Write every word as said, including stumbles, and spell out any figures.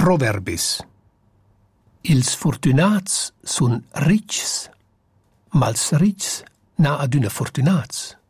Proverbis. Ils fortunats sun rics, mals rics na adüna fortunats.